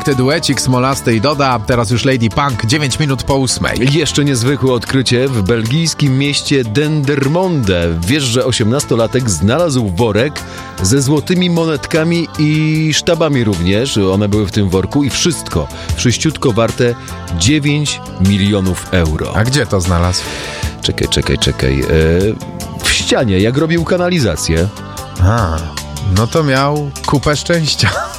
Piękny duecik Smolasty i Doda, teraz już Lady Punk, 9 minut po 8. Jeszcze niezwykłe odkrycie w belgijskim mieście Dendermonde. Wiesz, że 18-latek znalazł worek ze złotymi monetkami i sztabami również. One były w tym worku i wszystko, wszyściutko warte 9 milionów euro. A gdzie to znalazł? Czekaj. W ścianie, jak robił kanalizację. No to miał kupę szczęścia.